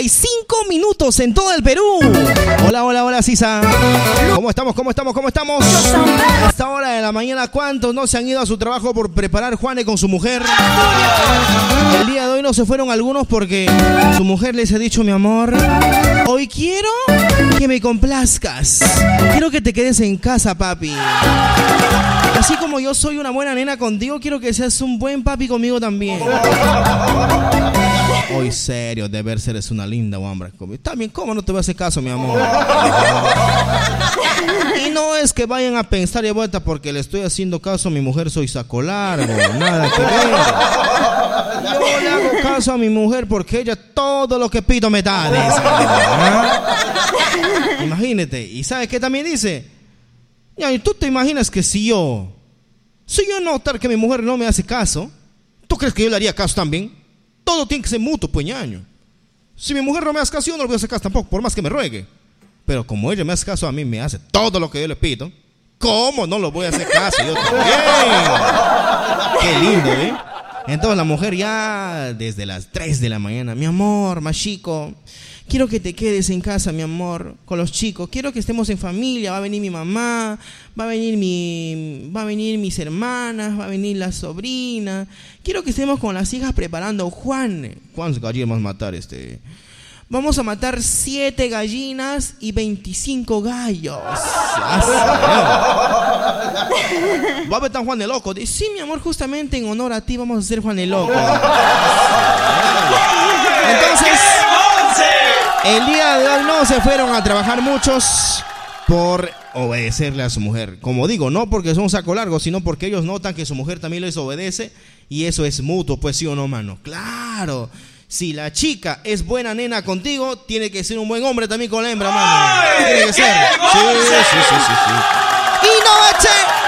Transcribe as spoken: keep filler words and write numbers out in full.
y cinco minutos en todo el Perú. Hola, hola, hola, Sisa. ¿Cómo estamos? ¿Cómo estamos? ¿Cómo estamos? A esta hora de la mañana, ¿cuántos no se han ido a su trabajo por preparar Juane con su mujer? El día de hoy no se fueron algunos porque su mujer les ha dicho: mi amor, hoy quiero que me complazcas. Quiero que te quedes en casa, papi. Así como yo soy una buena nena contigo, quiero que seas un buen papi conmigo también. Hoy serio, de ver eres una linda hombre. También, ¿cómo no te voy a hacer caso, mi amor? Y no es que vayan a pensar de vuelta porque le estoy haciendo caso a mi mujer, soy saco largo, nada que ver. Yo le hago caso a mi mujer porque ella todo lo que pido me da. ¿Ah? Imagínate. ¿Y sabes qué también dice? ¿Y tú te imaginas que si yo, si yo notar que mi mujer no me hace caso, ¿tú crees que yo le haría caso también? Todo tiene que ser mutuo, pues, ñaño. Si mi mujer no me hace caso, yo no le voy a hacer caso tampoco, por más que me ruegue. Pero como ella me hace caso a mí, me hace todo lo que yo le pido, ¿cómo no lo voy a hacer caso? Yo también. Qué lindo, ¿eh? Entonces la mujer ya desde las tres de la mañana: mi amor, más chico, quiero que te quedes en casa, mi amor, con los chicos. Quiero que estemos en familia. Va a venir mi mamá, va a venir mi, va a venir mis hermanas, va a venir la sobrina. Quiero que estemos con las hijas preparando Juan. ¿Cuántas gallinas vamos a matar este? Vamos a matar siete gallinas y veinticinco gallos. ¿Va a ver tan Juan el Loco? Dice: sí, mi amor, justamente en honor a ti vamos a hacer Juan el Loco. Entonces, el día de hoy no se fueron a trabajar muchos por obedecerle a su mujer. Como digo, no porque son saco largo, sino porque ellos notan que su mujer también les obedece y eso es mutuo, pues, sí o no, mano. Claro. Si la chica es buena nena contigo, tiene que ser un buen hombre también con la hembra, mano. Tiene que ser. Sí, sí, sí, sí, sí. Y noche